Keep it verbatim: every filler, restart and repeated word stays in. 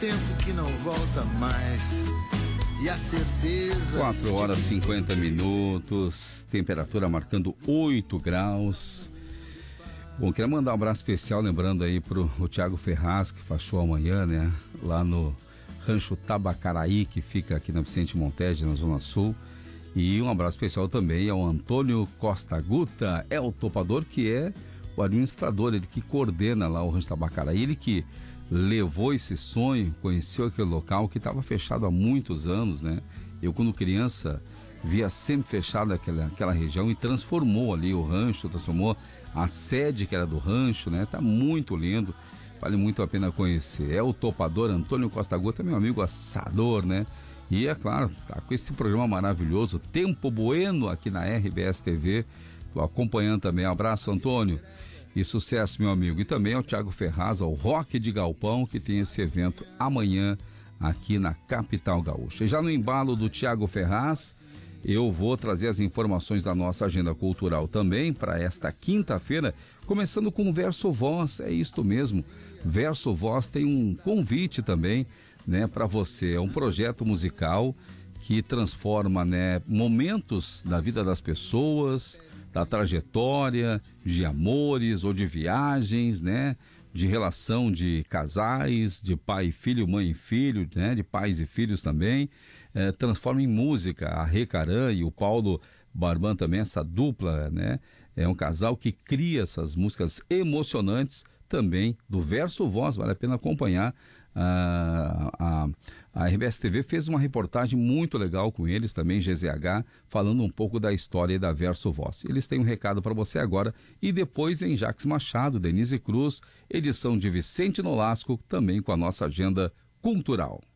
tempo que não volta mais. E a certeza... quatro horas e cinquenta minutos, temperatura marcando oito graus. Bom, queria mandar um abraço especial, lembrando aí pro o Thiago Ferraz, que faz show amanhã, né? Lá no Rancho Tabacaraí, que fica aqui na Vicente Montejo, na Zona Sul. E um abraço especial também ao Antônio Costa Guta, é o topador, que é o administrador, ele que coordena lá o Rancho Tabacaraí, ele que levou esse sonho, conheceu aquele local que estava fechado há muitos anos, né? Eu, quando criança, via sempre fechado aquela, aquela região e transformou ali o rancho, transformou a sede que era do rancho, né? Tá muito lindo, vale muito a pena conhecer. É o topador Antônio Costa Guta, meu amigo assador, né? E é claro, tá com esse programa maravilhoso, Tempo Bueno, aqui na R B S T V, tô acompanhando também. Abraço, Antônio. E sucesso, meu amigo. E também ao Thiago Ferraz, ao Rock de Galpão, que tem esse evento amanhã aqui na capital gaúcha. E já no embalo do Thiago Ferraz, eu vou trazer as informações da nossa agenda cultural também para esta quinta-feira, começando com o Verso Voz. É isto mesmo, Verso Voz tem um convite também, né, para você. É um projeto musical que transforma, né, momentos da vida das pessoas, da trajetória, de amores ou de viagens, né? De relação de casais, de pai e filho, mãe e filho, né? De pais e filhos também. É, transforma em música. A Rê Caran e o Paulo Barban também, essa dupla, né? É um casal que cria essas músicas emocionantes também do Verso Voz, vale a pena acompanhar. A, a, a R B S T V fez uma reportagem muito legal com eles também, G Z H, falando um pouco da história da Verso Voz. Eles têm um recado para você agora, e depois vem Jacques Machado, Denise Cruz, edição de Vicente Nolasco, também com a nossa agenda cultural.